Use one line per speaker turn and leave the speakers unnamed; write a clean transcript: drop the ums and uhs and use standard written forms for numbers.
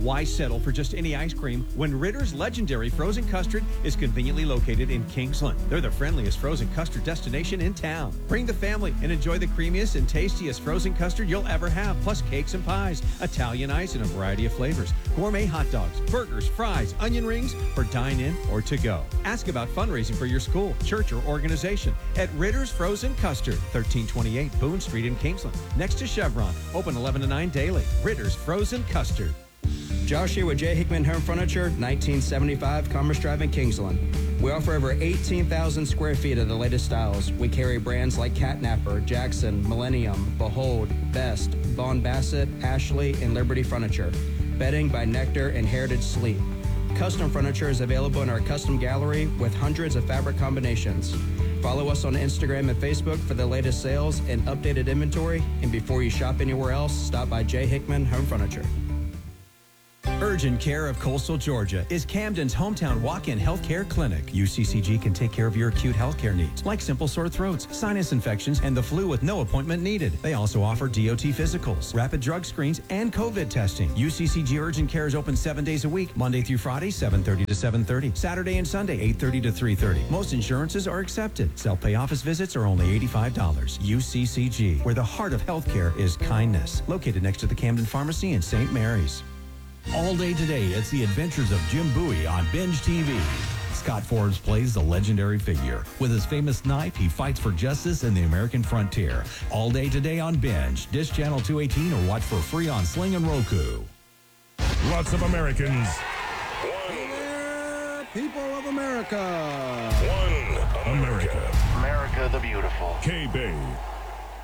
Why settle for just any ice cream when Ritter's legendary frozen custard is conveniently located in Kingsland? They're the friendliest frozen custard destination in town. Bring the family and enjoy the creamiest and tastiest frozen custard you'll ever have, plus cakes and pies, Italian ice in a variety of flavors, gourmet hot dogs, burgers, fries, onion rings for dine-in or to go. Ask about fundraising for your school, church, or organization at Ritter's Frozen Custard, 1328 Boone Street in Kingsland, next to Chevron. Open 11 to 9 daily. Ritter's Frozen Custard.
Josh here with J. Hickman Home Furniture, 1975 Commerce Drive in Kingsland. We offer over 18,000 square feet of the latest styles. We carry brands like Catnapper, Jackson, Millennium, Behold, Best, Vaughn Bassett, Ashley, and Liberty Furniture. Bedding by Nectar and Heritage Sleep. Custom furniture is available in our custom gallery with hundreds of fabric combinations. Follow us on Instagram and Facebook for the latest sales and updated inventory. And before you shop anywhere else, stop by J. Hickman Home Furniture.
Urgent Care of Coastal Georgia is Camden's hometown walk-in healthcare clinic. UCCG can take care of your acute healthcare needs, like simple sore throats, sinus infections, and the flu with no appointment needed. They also offer DOT physicals, rapid drug screens, and COVID testing. UCCG Urgent Care is open 7 days a week, Monday through Friday, 7:30 to 7:30, Saturday and Sunday, 8:30 to 3:30. Most insurances are accepted. Self-pay office visits are only $85. UCCG, where the heart of healthcare is kindness. Located next to the Camden Pharmacy in St. Mary's.
All day today, it's the adventures of Jim Bowie on Binge TV. Scott Forbes plays the legendary figure. With his famous knife, he fights for justice in the American frontier. All day today on Binge. Dish Channel 218 or watch for free on Sling and Roku.
Lots of Americans.
Hey there, people of America.
One America.
America the beautiful.
K-Bay.